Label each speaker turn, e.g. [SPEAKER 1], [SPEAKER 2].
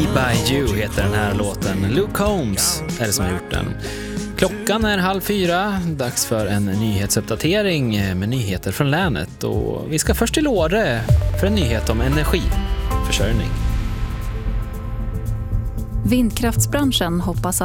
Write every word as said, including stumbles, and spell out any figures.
[SPEAKER 1] by You heter den här låten. Luke Combs är det som har gjort den. Klockan är halv fyra, dags för en nyhetsuppdatering med nyheter från länet. Och vi ska först till Åre för en nyhet om energiförsörjning.
[SPEAKER 2] Vindkraftsbranschen hoppas